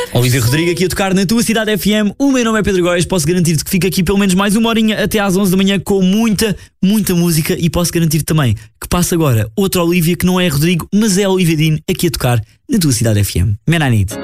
Olivia Rodrigo aqui a tocar na tua cidade FM. O meu nome é Pedro Góes. Posso garantir-te que fico aqui pelo menos mais uma horinha até às 11 da manhã com muita música. E posso garantir também que passa agora outra Olivia que não é Rodrigo, mas é a Olivia Dean aqui a tocar na tua cidade FM. Man, I need.